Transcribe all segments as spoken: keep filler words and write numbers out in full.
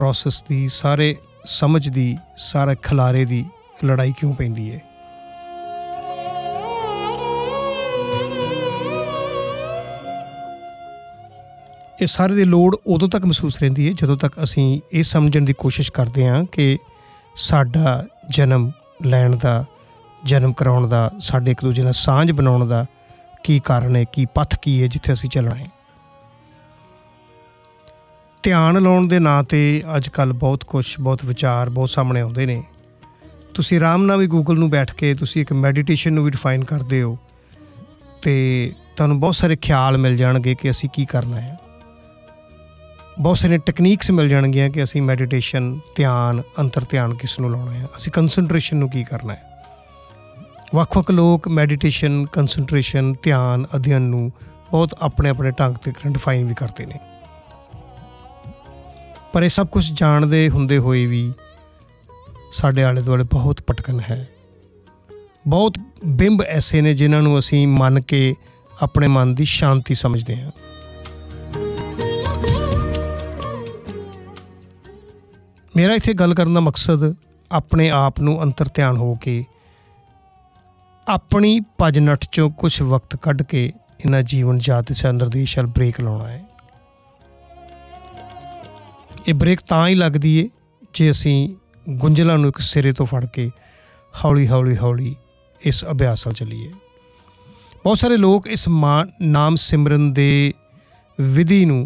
Process ਦੀ, ਸਾਰੇ ਸਮਝ ਦੀ, ਸਾਰੇ ਖਿਲਾਰੇ ਦੀ ਲੜਾਈ ਕਿਉਂ ਪੈਂਦੀ ਹੈ। ਇਹ ਸਾਰੇ ਦੀ ਲੋੜ ਉਦੋਂ ਤੱਕ ਮਹਿਸੂਸ ਰਹਿੰਦੀ ਹੈ ਜਦੋਂ ਤੱਕ ਅਸੀਂ ਇਹ ਸਮਝਣ ਦੀ ਕੋਸ਼ਿਸ਼ ਕਰਦੇ ਹਾਂ ਕਿ ਸਾਡਾ ਜਨਮ ਲੈਣ ਦਾ, ਜਨਮ ਕਰਾਉਣ ਦਾ, ਸਾਡੇ ਇੱਕ ਦੂਜੇ ਨਾਲ ਸਾਂਝ ਬਣਾਉਣ ਦਾ ਕੀ ਕਾਰਨ ਹੈ, ਕੀ ਪੱਥ ਕੀ ਹੈ ਜਿੱਥੇ ਅਸੀਂ ਚੱਲਣਾ ਹੈ। ਧਿਆਨ ਲਾਉਣ ਦੇ ਨਾਂ 'ਤੇ ਅੱਜ ਕੱਲ੍ਹ ਬਹੁਤ ਕੁਛ, ਬਹੁਤ ਵਿਚਾਰ ਬਹੁਤ ਸਾਹਮਣੇ ਆਉਂਦੇ ਨੇ। ਤੁਸੀਂ ਆਰਾਮ ਨਾਲ ਵੀ ਗੂਗਲ ਨੂੰ ਬੈਠ ਕੇ ਤੁਸੀਂ ਇੱਕ ਮੈਡੀਟੇਸ਼ਨ ਨੂੰ ਵੀ ਡਿਫਾਈਨ ਕਰਦੇ ਹੋ ਅਤੇ ਤੁਹਾਨੂੰ ਬਹੁਤ ਸਾਰੇ ਖਿਆਲ ਮਿਲ ਜਾਣਗੇ ਕਿ ਅਸੀਂ ਕੀ ਕਰਨਾ ਹੈ। ਬਹੁਤ ਸਾਰੀਆਂ ਟੈਕਨੀਕਸ ਮਿਲ ਜਾਣਗੀਆਂ ਕਿ ਅਸੀਂ ਮੈਡੀਟੇਸ਼ਨ, ਧਿਆਨ, ਅੰਤਰ ਧਿਆਨ ਕਿਸ ਨੂੰ ਲਾਉਣਾ ਹੈ, ਅਸੀਂ ਕੰਸਨਟ੍ਰੇਸ਼ਨ ਨੂੰ ਕੀ ਕਰਨਾ ਹੈ। ਵੱਖ ਵੱਖ ਲੋਕ ਮੈਡੀਟੇਸ਼ਨ, ਕੰਸਨਟ੍ਰੇਸ਼ਨ, ਧਿਆਨ, ਅਧਿਐਨ ਨੂੰ ਬਹੁਤ ਆਪਣੇ ਆਪਣੇ ਢੰਗ 'ਤੇ ਡਿਫਾਈਨ ਵੀ ਕਰਦੇ ਨੇ। ਪਰ ਇਹ ਸਭ ਕੁਛ ਜਾਣਦੇ ਹੁੰਦੇ ਹੋਏ ਵੀ ਸਾਡੇ ਆਲੇ ਦੁਆਲੇ ਬਹੁਤ ਭਟਕਣ ਹੈ। ਬਹੁਤ ਬਿੰਬ ਐਸੇ ਨੇ ਜਿਨ੍ਹਾਂ ਨੂੰ ਅਸੀਂ ਮੰਨ ਕੇ ਆਪਣੇ ਮਨ ਦੀ ਸ਼ਾਂਤੀ ਸਮਝਦੇ ਹਾਂ। ਮੇਰਾ ਇੱਥੇ ਗੱਲ ਕਰਨ ਦਾ ਮਕਸਦ ਆਪਣੇ ਆਪ ਨੂੰ ਅੰਤਰ ਧਿਆਨ ਹੋ ਕੇ ਆਪਣੀ ਭੱਜ ਨੱਠ 'ਚੋਂ ਕੁਛ ਵਕਤ ਕੱਢ ਕੇ ਇਹਨਾਂ ਜੀਵਨ ਜਾਤ ਦਿਸ਼ਾ ਨਿਰਦੇਸ਼ ਵੱਲ ਬ੍ਰੇਕ ਲਾਉਣਾ ਹੈ। ਇਹ ਬ੍ਰੇਕ ਤਾਂ ਹੀ ਲੱਗਦੀ ਹੈ ਜੇ ਅਸੀਂ ਗੁੰਝਲਾਂ ਨੂੰ ਇੱਕ ਸਿਰੇ ਤੋਂ ਫੜ ਕੇ ਹੌਲੀ ਹੌਲੀ ਹੌਲੀ ਇਸ ਅਭਿਆਸ ਵੱਲ ਚੱਲੀਏ। ਬਹੁਤ ਸਾਰੇ ਲੋਕ ਇਸ ਮਾਂ ਨਾਮ ਸਿਮਰਨ ਦੇ ਵਿਧੀ ਨੂੰ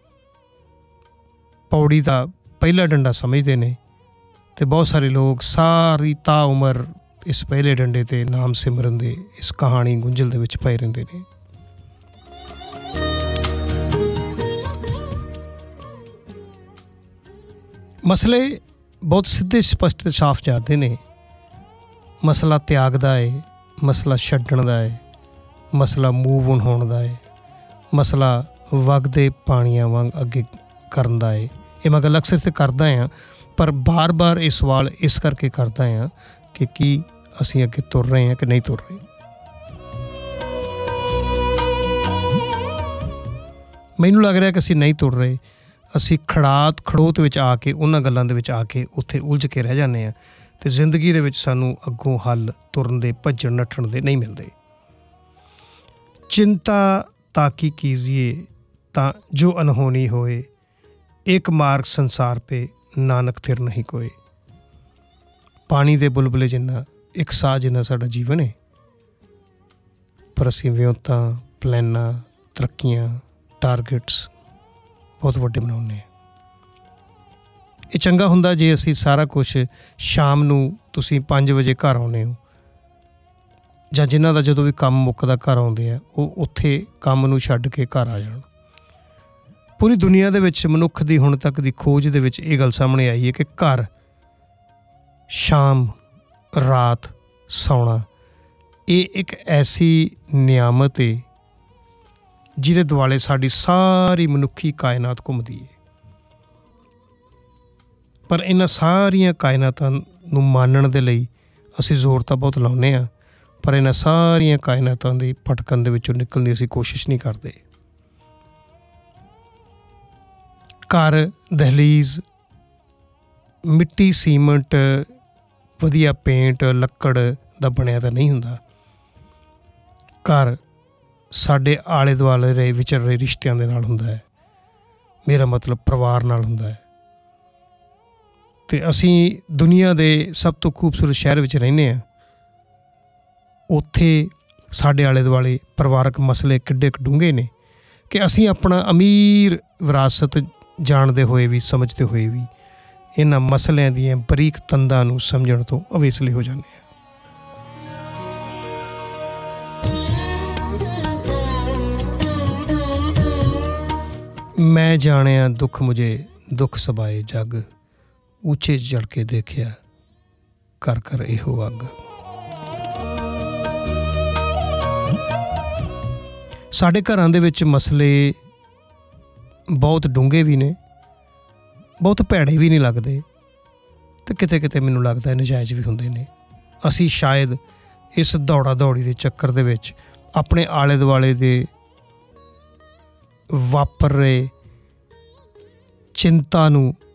ਪੌੜੀ ਦਾ ਪਹਿਲਾ ਡੰਡਾ ਸਮਝਦੇ ਨੇ ਅਤੇ ਬਹੁਤ ਸਾਰੇ ਲੋਕ ਸਾਰੀ ਤਾ ਉਮਰ ਇਸ ਪਹਿਲੇ ਡੰਡੇ 'ਤੇ ਨਾਮ ਸਿਮਰਨ ਦੇ ਇਸ ਕਹਾਣੀ ਗੁੰਝਲ ਦੇ ਵਿੱਚ ਪਏ ਰਹਿੰਦੇ ਨੇ। ਮਸਲੇ ਬਹੁਤ ਸਿੱਧੇ, ਸਪਸ਼ਟ, ਸਾਫ਼ ਜਾਂਦੇ ਨੇ। ਮਸਲਾ ਤਿਆਗ ਦਾ ਹੈ, ਮਸਲਾ ਛੱਡਣ ਦਾ ਹੈ, ਮਸਲਾ ਮੂਵ ਔਨ ਹੋਣ ਦਾ ਹੈ, ਮਸਲਾ ਵਗਦੇ ਪਾਣੀਆਂ ਵਾਂਗ ਅੱਗੇ ਕਰਨ ਦਾ ਹੈ। ਇਹ ਮੈਂ ਗੱਲ ਅਕਸਰ ਤੇ ਕਰਦਾ ਹਾਂ, ਪਰ ਬਾਰ ਬਾਰ ਇਹ ਸਵਾਲ ਇਸ ਕਰਕੇ ਕਰਦਾ ਹਾਂ ਕਿ ਕੀ ਅਸੀਂ ਅੱਗੇ ਤੁਰ ਰਹੇ ਹਾਂ ਕਿ ਨਹੀਂ ਤੁਰ ਰਹੇ। ਮੈਨੂੰ ਲੱਗ ਰਿਹਾ ਕਿ ਅਸੀਂ ਨਹੀਂ ਤੁਰ ਰਹੇ। ਅਸੀਂ ਖੜਾਤ ਖੜੋਤ ਵਿੱਚ ਆ ਕੇ, ਉਹਨਾਂ ਗੱਲਾਂ ਦੇ ਵਿੱਚ ਆ ਕੇ ਉੱਥੇ ਉਲਝ ਕੇ ਰਹਿ ਜਾਂਦੇ ਹਾਂ ਅਤੇ ਜ਼ਿੰਦਗੀ ਦੇ ਵਿੱਚ ਸਾਨੂੰ ਅੱਗੋਂ ਹੱਲ ਤੁਰਨ ਦੇ, ਭੱਜਣ ਨੱਠਣ ਦੇ ਨਹੀਂ ਮਿਲਦੇ। ਚਿੰਤਾ ਤਾਕੀ ਕੀਜੀਏ ਤਾਂ ਜੋ ਅਨਹੋਣੀ ਹੋਏ, ਇੱਕ ਮਾਰਗ ਸੰਸਾਰ ਪੇ ਨਾਨਕ ਥਿਰ ਨਹੀਂ ਕੋਏ। ਪਾਣੀ ਦੇ ਬੁਲਬੁਲੇ ਜਿੰਨਾ, ਇੱਕ ਸਾਹ ਜਿੰਨਾ ਸਾਡਾ ਜੀਵਨ ਹੈ, ਪਰ ਅਸੀਂ ਵਿਉਂਤਾਂ, ਪਲੈਨਾਂ, ਤਰੱਕੀਆਂ, ਟਾਰਗੇਟਸ ਬਹੁਤ ਵੱਡੇ ਬਣਾਉਂਦੇ ਹਾਂ। ਇਹ ਚੰਗਾ ਹੁੰਦਾ ਜੇ ਅਸੀਂ ਸਾਰਾ ਕੁਛ ਸ਼ਾਮ ਨੂੰ, ਤੁਸੀਂ ਪੰਜ ਵਜੇ ਘਰ ਆਉਂਦੇ ਹੋ ਜਾਂ ਜਿਨ੍ਹਾਂ ਦਾ ਜਦੋਂ ਵੀ ਕੰਮ ਮੁੱਕਦਾ ਘਰ ਆਉਂਦੇ ਆ, ਉਹ ਉੱਥੇ ਕੰਮ ਨੂੰ ਛੱਡ ਕੇ ਘਰ ਆ ਜਾਣ। ਪੂਰੀ ਦੁਨੀਆ ਦੇ ਵਿੱਚ ਮਨੁੱਖ ਦੀ ਹੁਣ ਤੱਕ ਦੀ ਖੋਜ ਦੇ ਵਿੱਚ ਇਹ ਗੱਲ ਸਾਹਮਣੇ ਆਈ ਹੈ ਕਿ ਘਰ, ਸ਼ਾਮ, ਰਾਤ, ਸੌਣਾ ਇਹ ਇੱਕ ਐਸੀ ਨਿਆਮਤ ਹੈ ਜਿਹਦੇ ਦੁਆਲੇ ਸਾਡੀ ਸਾਰੀ ਮਨੁੱਖੀ ਕਾਇਨਾਤ ਘੁੰਮਦੀ ਹੈ। ਪਰ ਇਹਨਾਂ ਸਾਰੀਆਂ ਕਾਇਨਾਤਾਂ ਨੂੰ ਮਾਨਣ ਦੇ ਲਈ ਅਸੀਂ ਜ਼ੋਰ ਤਾਂ ਬਹੁਤ ਲਾਉਂਦੇ ਹਾਂ, ਪਰ ਇਹਨਾਂ ਸਾਰੀਆਂ ਕਾਇਨਾਤਾਂ ਦੇ ਭਟਕਣ ਦੇ ਵਿੱਚੋਂ ਨਿਕਲਣ ਦੀ ਅਸੀਂ ਕੋਸ਼ਿਸ਼ ਨਹੀਂ ਕਰਦੇ। ਘਰ, ਦਹਲੀਜ਼, ਮਿੱਟੀ, ਸੀਮੈਂਟ, ਵਧੀਆ ਪੇਂਟ, ਲੱਕੜ ਦਾ ਬਣਿਆ ਤਾਂ ਨਹੀਂ ਹੁੰਦਾ। ਘਰ ਸਾਡੇ ਆਲੇ ਦੁਆਲੇ ਰਹੇ ਵਿਚਰ ਰਹੇ ਰਿਸ਼ਤਿਆਂ ਦੇ ਨਾਲ ਹੁੰਦਾ ਹੈ। ਮੇਰਾ ਮਤਲਬ ਪਰਿਵਾਰ ਨਾਲ ਹੁੰਦਾ ਹੈ। ਅਤੇ ਅਸੀਂ ਦੁਨੀਆ ਦੇ ਸਭ ਤੋਂ ਖੂਬਸੂਰਤ ਸ਼ਹਿਰ ਵਿੱਚ ਰਹਿੰਦੇ ਹਾਂ। ਉੱਥੇ ਸਾਡੇ ਆਲੇ ਦੁਆਲੇ ਪਰਿਵਾਰਕ ਮਸਲੇ ਕਿੱਡੇ ਕੁ ਡੂੰਘੇ ਨੇ ਕਿ ਅਸੀਂ ਆਪਣਾ ਅਮੀਰ ਵਿਰਾਸਤ ਜਾਣਦੇ ਹੋਏ ਵੀ, ਸਮਝਦੇ ਹੋਏ ਵੀ ਇਹਨਾਂ ਮਸਲਿਆਂ ਦੀਆਂ ਬਰੀਕ ਤੰਦਾਂ ਨੂੰ ਸਮਝਣ ਤੋਂ ਅਵੇਸਲੇ ਹੋ ਜਾਂਦੇ ਹਾਂ। ਮੈਂ ਜਾਣਿਆ ਦੁੱਖ ਮੁਝੇ, ਦੁੱਖ ਸਬਾਏ ਜੱਗ, ਉੱਚੇ ਚੜ੍ਹ ਕੇ ਦੇਖਿਆ ਕਰ ਕਰ ਇਹੋ ਅੱਗ। ਸਾਡੇ ਘਰਾਂ ਦੇ ਵਿੱਚ ਮਸਲੇ ਬਹੁਤ ਡੂੰਘੇ ਵੀ ਨੇ, ਬਹੁਤ ਭੈੜੇ ਵੀ ਨਹੀਂ ਲੱਗਦੇ, ਅਤੇ ਕਿਤੇ ਕਿਤੇ ਮੈਨੂੰ ਲੱਗਦਾ ਨਜਾਇਜ਼ ਵੀ ਹੁੰਦੇ ਨੇ। ਅਸੀਂ ਸ਼ਾਇਦ ਇਸ ਦੌੜਾ ਦੌੜੀ ਦੇ ਚੱਕਰ ਦੇ ਵਿੱਚ ਆਪਣੇ ਆਲੇ ਦੁਆਲੇ ਦੇ ਵਾਪਰ ਰਹੇ ਚਿੰਤਾ ਨੂੰ